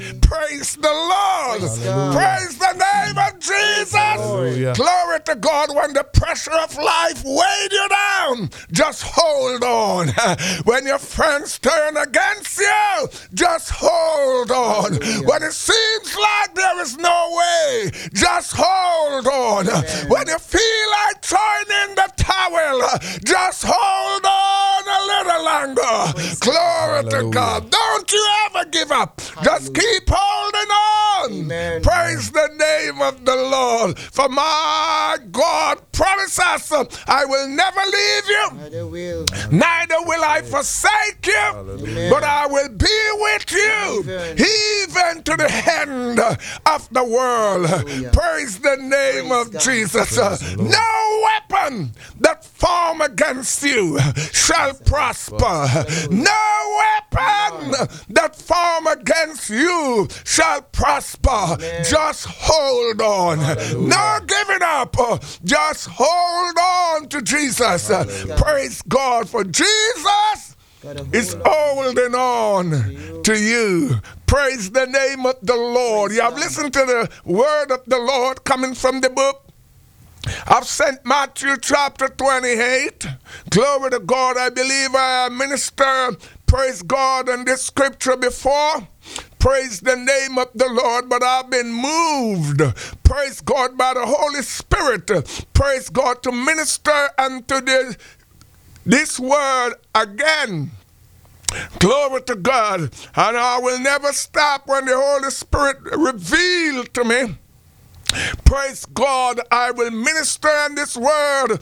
Praise the Lord. Praise the name of Jesus. Hallelujah. Glory to God. When the pressure of life weighed you down, just hold on. When your friends turn against you, just hold on. When it seems like there is no way, just hold on. When you feel like throwing in the towel, just hold on a little longer. Glory to God. Don't you ever give up. Just keep holding on. Amen. Praise the name of the Lord. For my God promises, I will never leave you, neither will I forsake you, but I will be with you even to the end of the world. Praise the name of Jesus. No weapon that form against you shall prosper. No weapon that form against you shall prosper. Just hold on. No giving up. Just hold on to Jesus. Praise God, for Jesus is holding on to you. Praise the name of the Lord. You have listened to the word of the Lord coming from the book of St. Matthew chapter 28. Glory to God. I believe I minister, praise God, in this scripture before. Praise the name of the Lord, but I've been moved, praise God, by the Holy Spirit, praise God, to minister unto this word again. Glory to God. And I will never stop when the Holy Spirit revealed to me. Praise God, I will minister on this word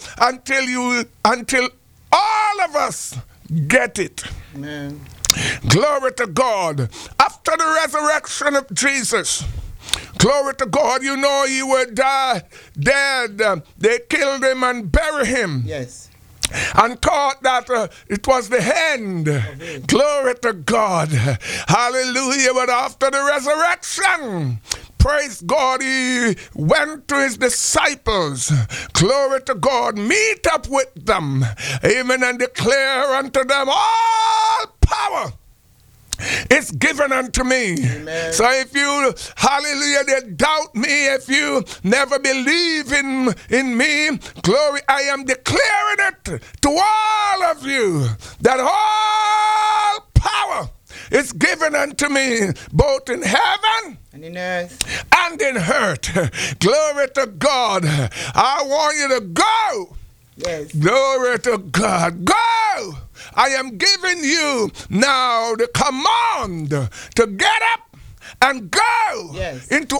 until all of us get it. Amen. Glory to God. After the resurrection of Jesus, glory to God, you know he would die dead. They killed him and buried him. Yes. And thought that it was the end. Glory to God. Hallelujah. But after the resurrection, praise God, he went to his disciples. Glory to God. Meet up with them. Amen. And declare unto them all power it's given unto me. Amen. So if you, hallelujah, they doubt me, if you never believe in me, glory, I am declaring it to all of you that all power is given unto me, both in heaven and in earth and in earth. Glory to God. I want you to go. Yes. Glory to God. Go! I am giving you now the command to get up and go into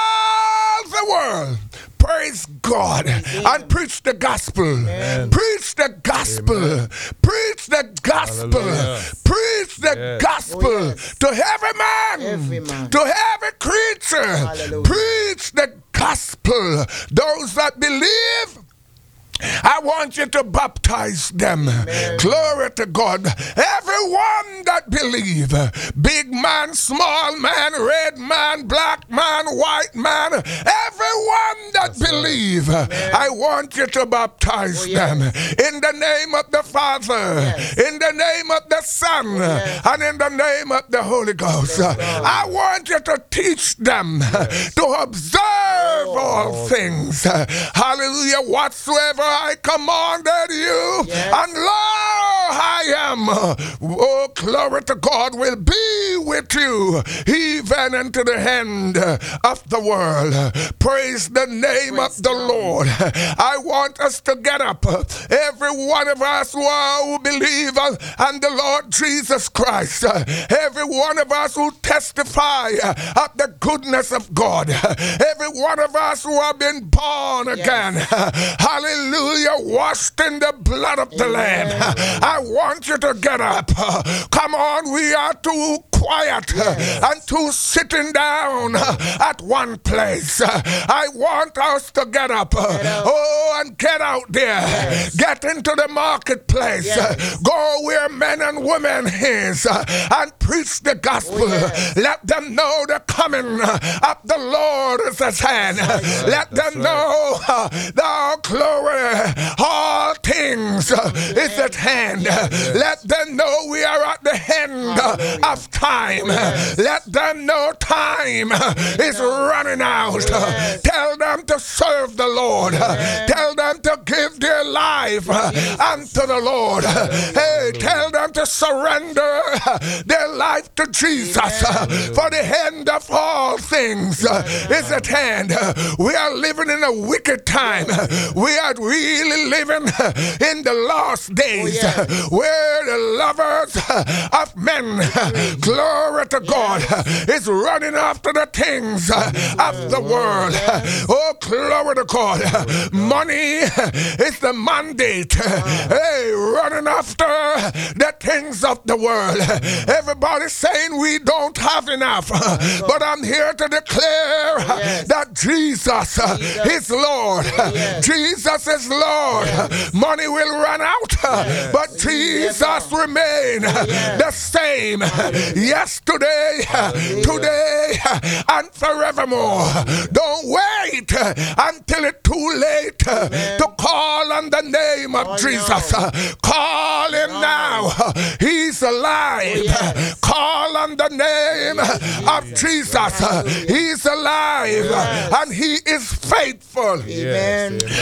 all the world. Praise God. And preach the gospel. Amen. Preach the gospel. Amen. Preach the gospel. Hallelujah. Preach the gospel to every man, to every creature. Hallelujah. Preach the gospel. Those that believe, I want you to baptize them. Amen. Glory to God. Everyone that believe, big man, small man, red man, black man, white man, everyone that believe, I want you to baptize them. In the name of the Father, in the name of the Son, and in the name of the Holy Ghost. I want you to teach them to observe all things. Hallelujah. Whatsoever I commanded you, and lo, I am, oh, glory to God, will be with you even unto the end of the world. Praise the name of the Lord. I want us to get up, every one of us who believe on the Lord Jesus Christ, every one of us who testify of the goodness of God, every one of us who have been born again, hallelujah, washed in the blood of the Lamb. I want you to get up. Come on, we are too quiet and too sitting down at one place. I want us to get up. Oh, and get out there. Get into the marketplace. Go where men and women is and preach the gospel. Let them know the coming of the Lord is at hand. Let them know the glory, all things is at hand. Let them know we are at the end of time. time. Let them know time is running out. Tell them to serve the Lord. Tell them to give their life unto the Lord. Hey, tell them to surrender their life to Jesus. For the end of all things is at hand. We are living in a wicked time. We are really living in the last days, where the lovers of men, glory to God, is running after the things of the world. Oh, glory to God. Money is the mandate. Hey, running after the things of the world. Everybody's saying we don't have enough, but I'm here to declare that Jesus is Lord. Jesus is Lord. Money will run out, but Jesus remain the same yesterday, today, and forevermore. Don't wait until it's too late to call on the name of Jesus. Call him now. He's alive. Call on the name of Jesus. He's alive and he is faithful. Amen.